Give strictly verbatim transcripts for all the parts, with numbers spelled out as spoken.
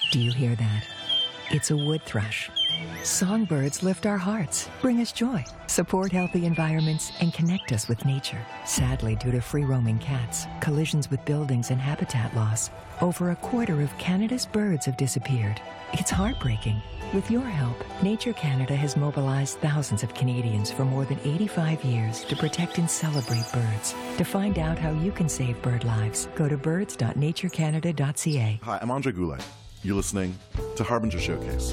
Do you hear that? It's a wood thrush. Songbirds lift our hearts, bring us joy, support healthy environments, and connect us with nature. Sadly, due to free-roaming cats, collisions with buildings and habitat loss, over a quarter of Canada's birds have disappeared. It's heartbreaking. With your help, Nature Canada has mobilized thousands of Canadians for more than eighty-five years to protect and celebrate birds. To find out how you can save bird lives, go to birds dot nature canada dot c a. Hi, I'm Andre Goulet. You're listening to Harbinger Showcase.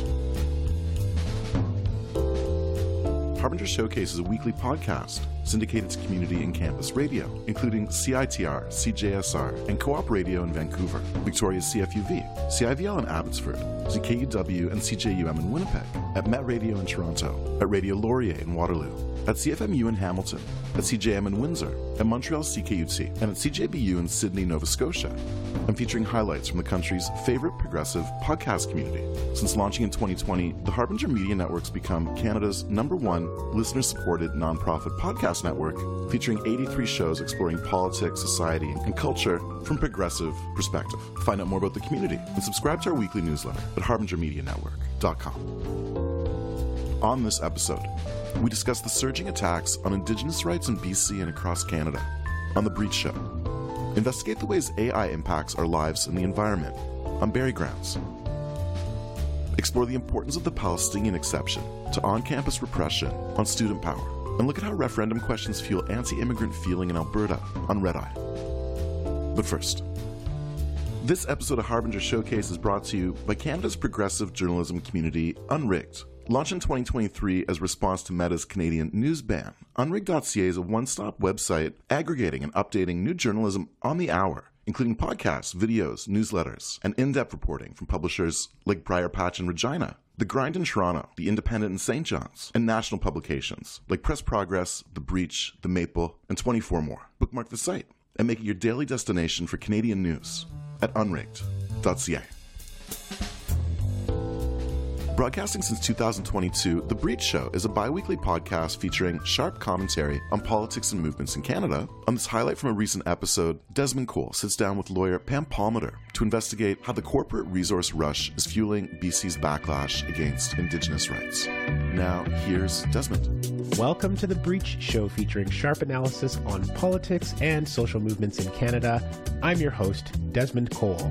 Harbinger Showcase is a weekly podcast syndicated to community and campus radio, including C I T R, C J S R, and Co-op Radio in Vancouver, Victoria's C F U V, C I V L in Abbotsford, Z K U W and C J U M in Winnipeg, at Met Radio in Toronto, at Radio Laurier in Waterloo, at C F M U in Hamilton, at C J M in Windsor, at Montreal C K U T, and at C J B U in Sydney, Nova Scotia. I'm featuring highlights from the country's favorite progressive podcast community. Since launching in twenty twenty, the Harbinger Media Network's become Canada's number one listener-supported nonprofit podcast network, featuring eighty-three shows exploring politics, society, and culture from a progressive perspective. Find out more about the community and subscribe to our weekly newsletter at harbinger media network dot com. On this episode, we discuss the surging attacks on Indigenous rights in B C and across Canada. On The Breach Show, investigate the ways A I impacts our lives and the environment on Berry Grounds. Explore the importance of the Palestinian exception to on-campus repression on Student Power, and look at how referendum questions fuel anti-immigrant feeling in Alberta on Red Eye. But first, this episode of Harbinger Showcase is brought to you by Canada's progressive journalism community, Unrigged. Launched in twenty twenty-three as a response to Meta's Canadian news ban, unrigged dot c a is a one-stop website aggregating and updating new journalism on the hour, including podcasts, videos, newsletters, and in-depth reporting from publishers like Briar Patch in Regina, The Grind in Toronto, The Independent in Saint John's, and national publications like Press Progress, The Breach, The Maple, and twenty-four more. Bookmark the site and make it your daily destination for Canadian news at unrigged dot c a. Broadcasting since two thousand twenty-two, The Breach Show is a bi-weekly podcast featuring sharp commentary on politics and movements in Canada. On this highlight from a recent episode, Desmond Cole sits down with lawyer Pam Palmater to investigate how the corporate resource rush is fueling B C's backlash against Indigenous rights. Now, here's Desmond. Welcome to The Breach Show, featuring sharp analysis on politics and social movements in Canada. I'm your host, Desmond Cole.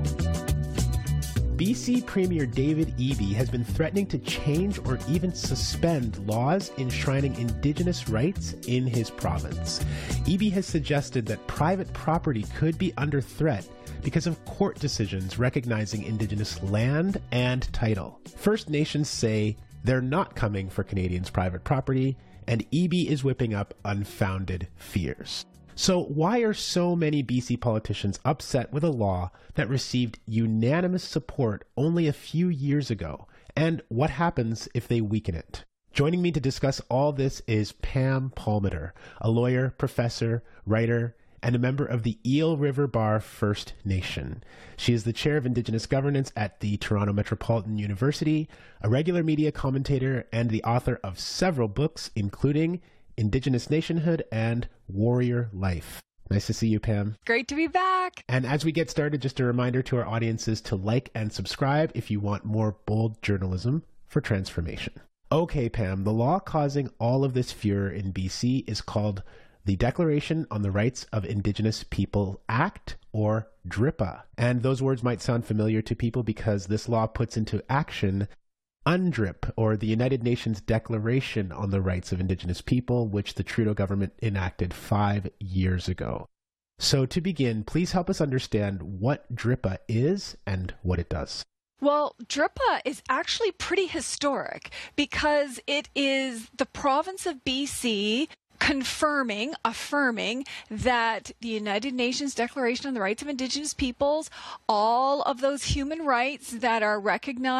B C Premier David Eby has been threatening to change or even suspend laws enshrining Indigenous rights in his province. Eby has suggested that private property could be under threat because of court decisions recognizing Indigenous land and title. First Nations say they're not coming for Canadians' private property, and Eby is whipping up unfounded fears. So why are so many B C politicians upset with a law that received unanimous support only a few years ago? And what happens if they weaken it? Joining me to discuss all this is Pam Palmater, a lawyer, professor, writer, and a member of the Eel River Bar First Nation. She is the chair of Indigenous governance at the Toronto Metropolitan University, a regular media commentator, and the author of several books, including Indigenous Nationhood and Warrior Life. Nice to see you, Pam. Great to be back. And as we get started, just a reminder to our audiences to like and subscribe if you want more bold journalism for transformation. Okay, Pam, the law causing all of this furor in B C is called the Declaration on the Rights of Indigenous People Act, or DRIPA. And those words might sound familiar to people because this law puts into action UNDRIP, or the United Nations Declaration on the Rights of Indigenous People, which the Trudeau government enacted five years ago. So to begin, please help us understand what DRIPA is and what it does. Well, DRIPA is actually pretty historic because it is the province of B C confirming, affirming that the United Nations Declaration on the Rights of Indigenous Peoples, all of those human rights that are recognized